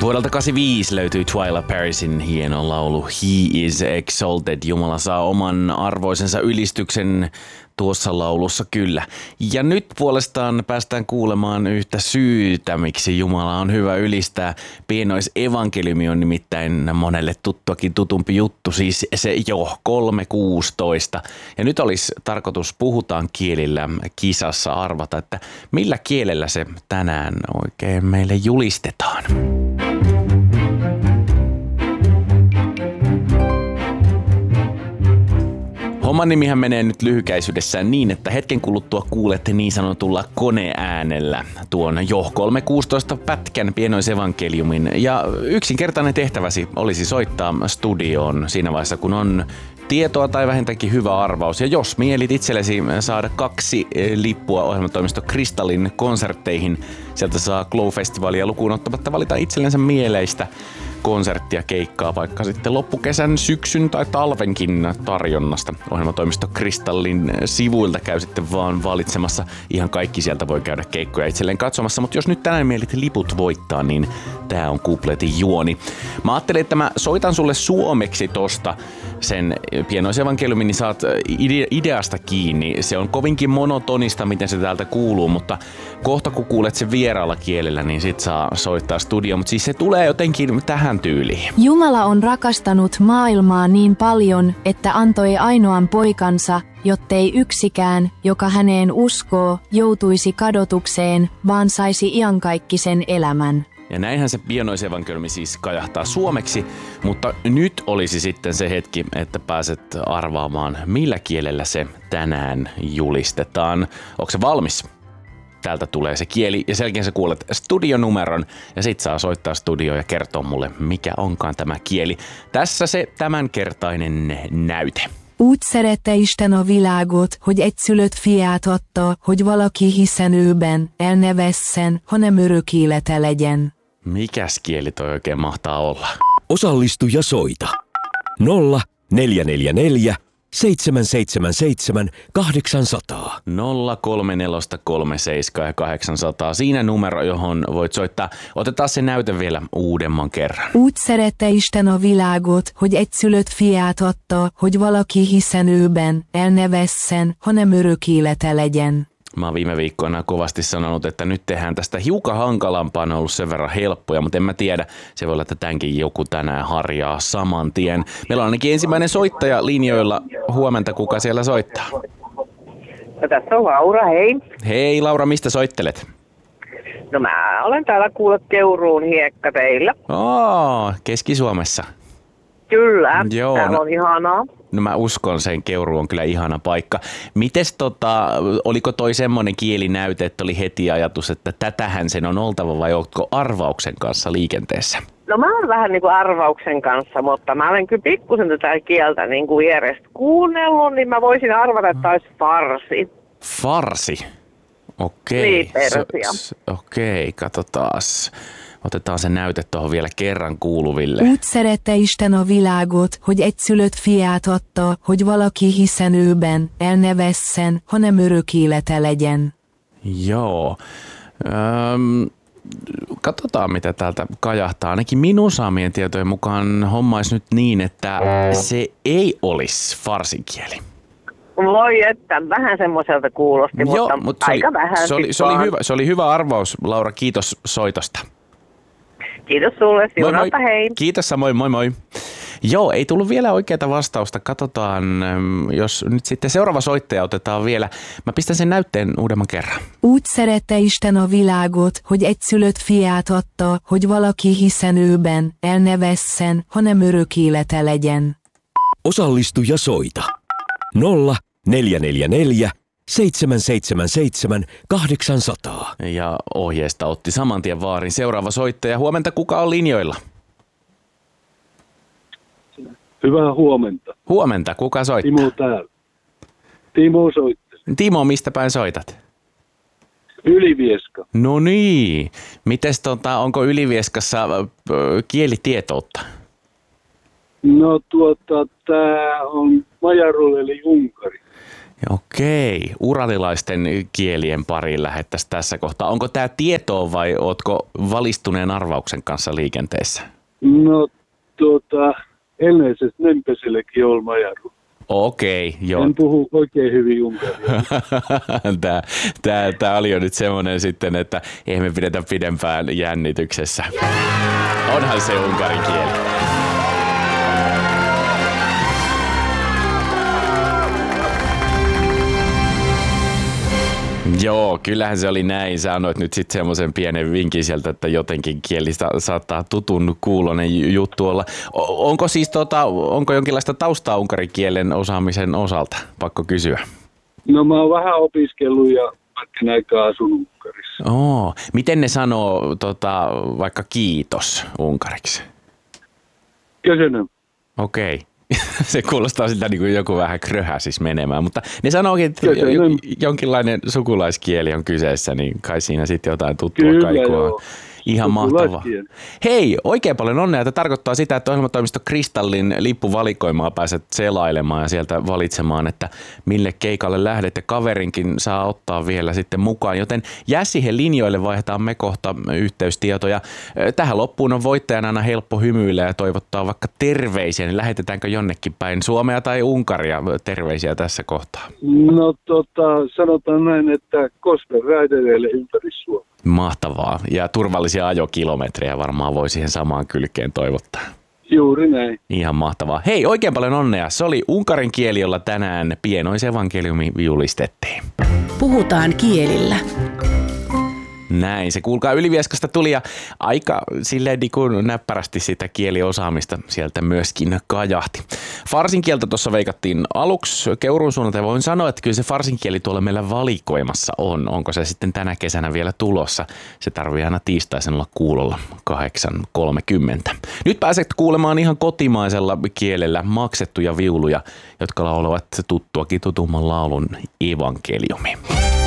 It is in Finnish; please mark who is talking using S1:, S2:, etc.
S1: Vuodelta 85 löytyy Twila Parisin hieno laulu He is Exalted. Jumala saa oman arvoisensa ylistyksen tuossa laulussa kyllä. Ja nyt puolestaan päästään kuulemaan yhtä syytä, miksi Jumala on hyvä ylistää. Pienoisevankeliumi on nimittäin monelle tuttuakin tutumpi juttu, siis se jo 3.16. Ja nyt olisi tarkoitus Puhutaan kielillä -kisassa arvata, että millä kielellä se tänään oikein meille julistetaan. Homman nimihän menee nyt lyhykäisyydessään niin, että hetken kuluttua kuulette niin sanotulla koneäänellä tuon jo 3.16 pätkän pienoisevankeliumin. Ja yksinkertainen tehtäväsi olisi soittaa studioon siinä vaiheessa, kun on tietoa tai vähintäänkin hyvä arvaus. Ja jos mielit itsellesi saada 2 lippua ohjelmatoimisto Kristallin konsertteihin, sieltä saa Glow-festivalia lukuun ottamatta valita itsellensä mieleistä konserttia, keikkaa, vaikka sitten loppukesän, syksyn tai talvenkin tarjonnasta. Ohjelmatoimisto Kristallin sivuilta käy sitten vaan valitsemassa. Ihan kaikki sieltä voi käydä keikkoja itselleen katsomassa, mutta jos nyt tänään mielit liput voittaa, niin tää on kupletin juoni. Mä ajattelin, että mä soitan sulle suomeksi tosta sen pienoisevankeliumin, niin saat ideasta kiinni. Se on kovinkin monotonista, miten se täältä kuuluu, mutta kohta kun kuulet sen vieraalla kielellä, niin sit saa soittaa studioon. Mutta siis se tulee jotenkin tähän tyyliin.
S2: Jumala on rakastanut maailmaa niin paljon, että antoi ainoan poikansa, jottei yksikään, joka häneen uskoo, joutuisi kadotukseen, vaan saisi iankaikkisen elämän.
S1: Ja näinhän se pienoisevankeliumi siis kajahtaa suomeksi, mutta nyt olisi sitten se hetki, että pääset arvaamaan, millä kielellä se tänään julistetaan. Onko se valmis? Täältä tulee se kieli ja selkeän sä kuulet studionumeron ja sit saa soittaa studioon ja kertoa mulle, mikä onkaan tämä kieli. Tässä se tämänkertainen näyte.
S2: Úgy szerette Isten a világot, hogy egyszülött fiát adta, hogy valaki hiszen őben, el ne vesszen, hanem örök élete legyen.
S1: Mikäs kieli toi oikein mahtaa olla?
S3: Osallistu ja soita. 0444 777 800.
S1: 03437 siinä numero, johon voit soittaa. Otetaan se näyte vielä uudemman kerran.
S2: Úgy szerette Isten a világot, hogy egyszülött fiát adta, hogy valaki hiszen őben, el ne vesszen, hanem örök élete legyen.
S1: Mä oon viime viikkoina kovasti sanonut, että nyt tehdään tästä hiukan hankalampaa, on ollut sen verran helppoja, mutta en mä tiedä, se voi olla, että tämänkin joku tänään harjaa saman tien. Meillä on ainakin ensimmäinen soittaja linjoilla. Huomenta, kuka siellä soittaa?
S4: No, tässä on Laura, hei.
S1: Hei Laura, mistä soittelet?
S4: No mä olen täällä kuullut Keuruun hiekkateillä.
S1: Keski-Suomessa.
S4: Kyllä,
S1: Joo,
S4: täällä on ihanaa.
S1: No mä uskon, sen Keuruu on kyllä ihana paikka. Mites oliko toi semmoinen kielinäyte, että oli heti ajatus, että tätähän sen on oltava vai oletko arvauksen kanssa liikenteessä?
S4: No mä oon vähän niin kuin arvauksen kanssa, mutta mä olen kyllä pikkusen tätä kieltä niin kuin vierestä kuunnellut, niin mä voisin arvata, että olisi farsi.
S1: Farsi? Okei.
S4: Niin, Persia.
S1: Okei, katsotaas. Otetaan se näyte tuohon vielä kerran kuuluville.
S2: Úgy szerette Isten a világot, hogy egyszülött fiát adta, hogy valaki hiszen őben, el ne vesszen, hanem örök élete legyen.
S1: Joo. Katsotaan, mitä täältä kajahtaa. Ainakin minun saamien tietojen mukaan hommais nyt niin, että se ei olisi farsinkieli.
S4: Voi että, vähän semmoiselta kuulosti, mutta aika vähän.
S1: Se oli hyvä arvaus, Laura. Kiitos soitosta.
S4: Kiitos sulle, siunausta, hei.
S1: Kiitos samoin, moi moi. Joo, ei tullut vielä oikeaa vastausta. Katsotaan, jos nyt sitten seuraava soittaja otetaan vielä. Mä pistän sen näytteen uudemman kerran.
S2: Úgy szerette Isten a világot, hogy egyszülött fiát adta, hogy valaki hiszen őben, el ne vesszen, hanem örök élete legyen.
S3: Osallistu ja soita. 0444 777 800.
S1: Ja ohjeesta otti saman tien vaarin seuraava soittaja. Huomenta, kuka on linjoilla?
S5: Hyvää huomenta.
S1: Huomenta, kuka soittaa?
S5: Timo täällä. Timo soittaa.
S1: Timo, mistä päin soitat?
S5: Ylivieska.
S1: No niin. Mites onko Ylivieskassa kielitietoutta?
S5: No tää on Majarul eli Unkari.
S1: Okei, uralilaisten kielien pariin lähettäisiin tässä kohtaa. Onko tämä tietoa vai ootko valistuneen arvauksen kanssa liikenteessä?
S5: No, ennäisesti nempesillekin olmajaru.
S1: Okei, joo.
S5: En puhu oikein hyvin unkaria.
S1: Tämä oli jo nyt semmoinen sitten, että eihän me pidetä pidempään jännityksessä. Onhan se unkarin kieli. Joo, kyllähän se oli näin. Sä annoit nyt sitten semmoisen pienen vinkin sieltä, että jotenkin kielistä saattaa tutun kuulonen juttu olla. Onko siis onko jonkinlaista taustaa unkarin kielen osaamisen osalta? Pakko kysyä.
S5: No mä oon vähän opiskellut ja hetken aikaa asunut Unkarissa.
S1: Miten ne sanoo vaikka kiitos unkariksi?
S5: Köszönöm.
S1: Okei. Se kuulostaa siltä niin kuin joku vähän kröhäsis menemään, mutta ne sanookin, että jonkinlainen sukulaiskieli on kyseessä, niin kai siinä sitten jotain tuttua kaikua.
S5: Joo.
S1: Ihan mahtavaa. Hei, oikein paljon onnea. Tämä tarkoittaa sitä, että ohjelmatoimisto Kristallin lippuvalikoimaa pääset selailemaan ja sieltä valitsemaan, että mille keikalle lähdet. Ja kaverinkin saa ottaa vielä sitten mukaan, joten jää siihen linjoille, vaihdetaan me kohta yhteystietoja. Tähän loppuun on voittajan aina helppo hymyillä ja toivottaa vaikka terveisiä, niin lähetetäänkö jonnekin päin Suomea tai Unkaria terveisiä tässä kohtaa?
S5: No sanotaan näin, että Kosken raidereille ympäri Suomea.
S1: Mahtavaa. Ja turvallisia ajokilometrejä varmaan voi siihen samaan kylkeen toivottaa.
S5: Juuri näin.
S1: Ihan mahtavaa. Hei, oikein paljon onnea. Se oli unkarin kieli, jolla tänään pienoisevankeliumi julistettiin.
S6: Puhutaan kielillä.
S1: Näin, se kuulkaa Ylivieskasta tuli ja aika silleen niin kuin näppärästi sitä kieliosaamista sieltä myöskin kajahti. Farsin kieltä tuossa veikattiin aluksi Keuruun suunnalta ja voin sanoa, että kyllä se farsin kieli tuolla meillä valikoimassa on. Onko se sitten tänä kesänä vielä tulossa? Se tarvii aina tiistaisin olla kuulolla 8.30. Nyt pääset kuulemaan ihan kotimaisella kielellä maksettuja viuluja, jotka laulavat tuttuakin tutumman laulun evankeliumi.